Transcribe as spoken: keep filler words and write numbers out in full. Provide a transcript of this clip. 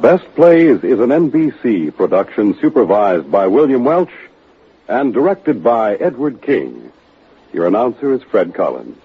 Best Plays is an N B C production supervised by William Welch and directed by Edward King. Your announcer is Fred Collins.